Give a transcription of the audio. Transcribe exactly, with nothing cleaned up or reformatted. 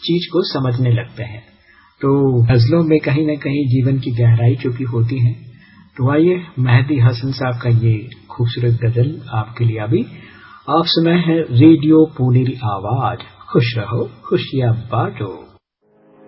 चीज को समझने लगते हैं। तो गजलों में कहीं न कहीं जीवन की गहराई चुपी होती है। तो आइए मेहदी हसन साहब का ये खूबसूरत गजल आपके लिए अभी आप सुनाए हैं रेडियो पुनेरी आवाज। खुश रहो खुशियां बांटो।